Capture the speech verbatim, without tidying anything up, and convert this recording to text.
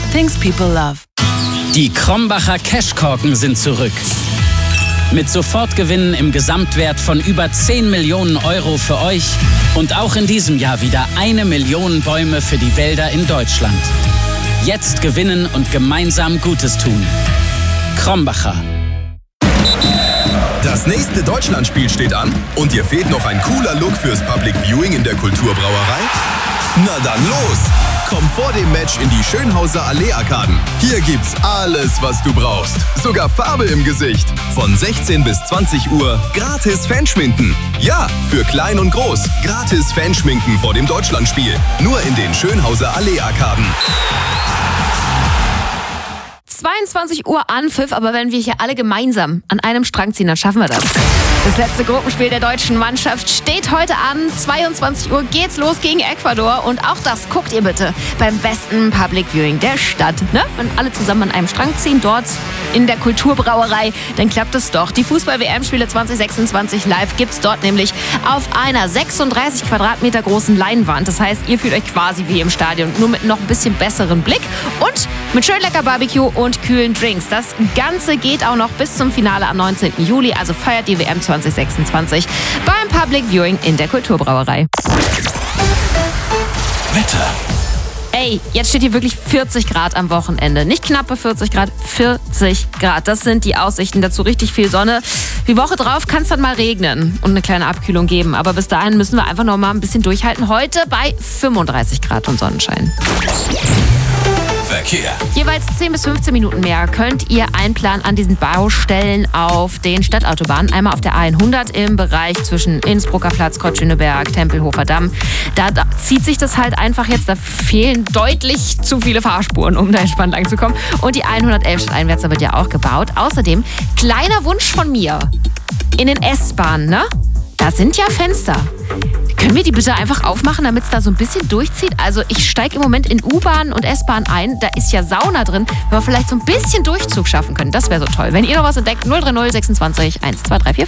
Things people love. Die Krombacher Cashkorken sind zurück. Mit Sofortgewinnen im Gesamtwert von über zehn Millionen Euro für euch und auch in diesem Jahr wieder eine Million Bäume für die Wälder in Deutschland. Jetzt gewinnen und gemeinsam Gutes tun. Krombacher. Das nächste Deutschlandspiel steht an und dir fehlt noch ein cooler Look fürs Public Viewing in der Kulturbrauerei? Na dann los! Komm vor dem Match in die Schönhauser Allee-Arkaden. Hier gibt's alles, was du brauchst. Sogar Farbe im Gesicht. Von sechzehn bis zwanzig Uhr gratis Fanschminken. Ja, für klein und groß. Gratis Fanschminken vor dem Deutschlandspiel. Nur in den Schönhauser Allee-Arkaden. zweiundzwanzig Uhr Anpfiff, aber wenn wir hier alle gemeinsam an einem Strang ziehen, dann schaffen wir das. Das letzte Gruppenspiel der deutschen Mannschaft steht heute an. zweiundzwanzig Uhr geht's los gegen Ecuador und auch das guckt ihr bitte beim besten Public Viewing der Stadt. Ne? Wenn alle zusammen an einem Strang ziehen, dort in der Kulturbrauerei, dann klappt es doch. Die Fußball-W M-Spiele zwanzig sechsundzwanzig live gibt's dort nämlich auf einer sechsunddreißig Quadratmeter großen Leinwand. Das heißt, ihr fühlt euch quasi wie im Stadion, nur mit noch ein bisschen besseren Blick und mit schön lecker Barbecue und kühlen Drinks. Das Ganze geht auch noch bis zum Finale am neunzehnten Juli, also feiert die W M zwanzig sechsundzwanzig beim Public Viewing in der Kulturbrauerei. Wetter. Ey, jetzt steht hier wirklich vierzig Grad am Wochenende. Nicht knappe vierzig Grad, vierzig Grad. Das sind die Aussichten. Dazu richtig viel Sonne. Die Woche drauf kann es dann mal regnen und eine kleine Abkühlung geben. Aber bis dahin müssen wir einfach noch mal ein bisschen durchhalten. Heute bei fünfunddreißig Grad und Sonnenschein. Verkehr. Jeweils zehn bis fünfzehn Minuten mehr könnt ihr einplanen an diesen Baustellen auf den Stadtautobahnen. Einmal auf der A hundert im Bereich zwischen Innsbrucker Platz, Kott-Schöneberg, Tempelhofer Damm. Da, da zieht sich das halt einfach jetzt. Da fehlen deutlich zu viele Fahrspuren, um da entspannt lang zu kommen. Und die hundertelf stadteinwärts wird ja auch gebaut. Außerdem, kleiner Wunsch von mir. In den S-Bahnen, ne? Da sind ja Fenster. Können wir die bitte einfach aufmachen, damit es da so ein bisschen durchzieht? Also ich steige im Moment in U-Bahn und S-Bahn ein. Da ist ja Sauna drin. Wenn wir vielleicht so ein bisschen Durchzug schaffen können, das wäre so toll. Wenn ihr noch was entdeckt, null drei null sechsundzwanzig eins zwei drei vier fünf.